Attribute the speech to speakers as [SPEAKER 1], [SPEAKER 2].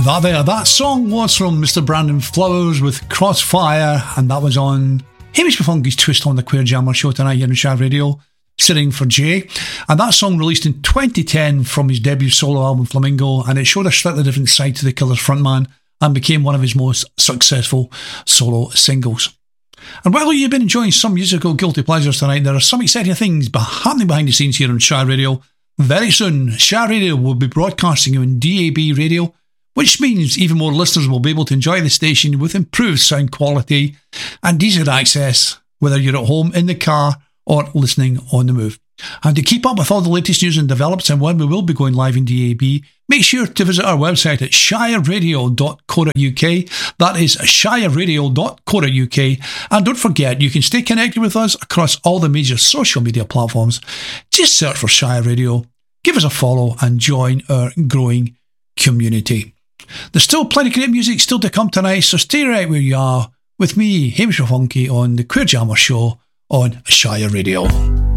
[SPEAKER 1] That song was from Mr. Brandon Flowers with Crossfire, and that was on Hamish Mafunky's Twist on the Queer Jammer show tonight here on Shard Radio, sitting for Jay. And that song released in 2010 from his debut solo album Flamingo, and it showed a slightly different side to the Killers frontman and became one of his most successful solo singles. And while you've been enjoying some musical guilty pleasures tonight, there are some exciting things happening behind the scenes here on Shard Radio. Very soon, Shard Radio will be broadcasting on DAB radio, which means even more listeners will be able to enjoy the station with improved sound quality and easier access, whether you're at home, in the car, or listening on the move. And to keep up with all the latest news and developments and when we will be going live in DAB, make sure to visit our website at shireradio.co.uk. That is shireradio.co.uk. And don't forget, you can stay connected with us across all the major social media platforms. Just search for Shire Radio, give us a follow, and join our growing community. There's still plenty of great music still to come tonight, so stay right where you are with me, Hamish Mafunky, on the Queer Jammer show on Shire Radio.